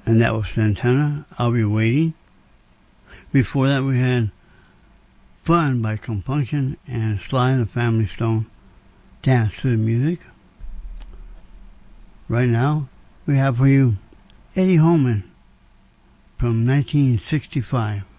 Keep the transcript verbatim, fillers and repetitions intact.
and that was Santana, I'll Be Waiting. Before that we had Fun by Compunction and Sly and the Family Stone, Dance to the Music. Right now we have for you Eddie Holman from nineteen sixty-five.